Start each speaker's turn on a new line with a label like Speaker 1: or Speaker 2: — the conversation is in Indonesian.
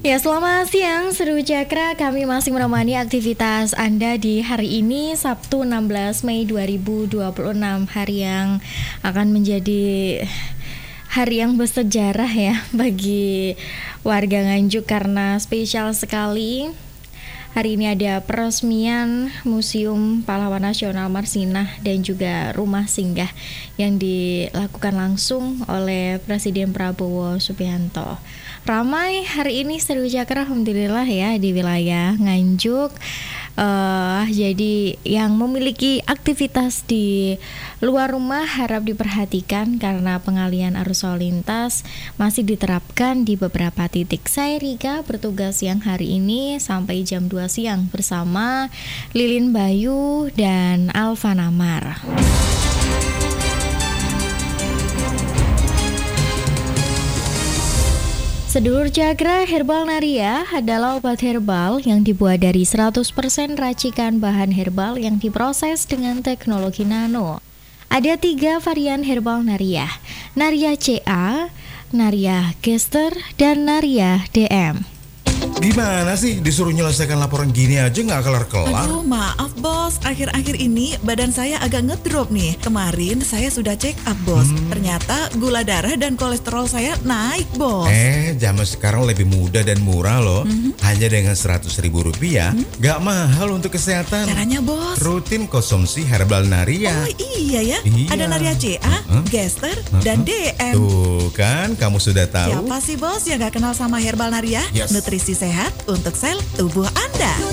Speaker 1: Ya, selamat siang Seru Cakra. Kami masih menemani aktivitas Anda di hari ini Sabtu 16 Mei 2026, hari yang akan menjadi hari yang bersejarah ya bagi warga Nganjuk karena spesial sekali. Hari ini ada peresmian Museum Pahlawan Nasional Marsinah dan juga Rumah Singgah yang dilakukan langsung oleh Presiden Prabowo Subianto. Ramai hari ini Seru Cakra, alhamdulillah ya di wilayah Nganjuk. Jadi yang memiliki aktivitas di luar rumah harap diperhatikan karena pengalian arus lalu lintas masih diterapkan di beberapa titik. Saya Rika bertugas siang hari ini sampai jam 2 siang bersama Lilin Bayu dan Alfa Namar. Sedulur Cakra, Herbal Naria adalah obat herbal yang dibuat dari 100% racikan bahan herbal yang diproses dengan teknologi nano. Ada 3 varian Herbal Naria, Naria CA, Naria Gester, dan Naria DM.
Speaker 2: Gimana sih disuruh nyelesaikan laporan gini aja nggak kelar-kelar?
Speaker 3: Aduh, maaf bos, akhir-akhir ini badan saya agak ngedrop nih. Kemarin saya sudah check up bos, ternyata gula darah dan kolesterol saya naik bos.
Speaker 2: Zaman sekarang lebih mudah dan murah loh. Hanya dengan Rp100.000, nggak mahal untuk kesehatan.
Speaker 3: Caranya bos?
Speaker 2: Rutin konsumsi Herbal Naria.
Speaker 3: Oh iya ya,
Speaker 2: Iya.
Speaker 3: ada Naria CA, Gester, dan DM.
Speaker 2: Tuh kan, kamu sudah tahu.
Speaker 3: Siapa sih bos yang gak kenal sama Herbal Naria?
Speaker 2: Yes.
Speaker 3: Nutrisi sehat untuk sel tubuh Anda.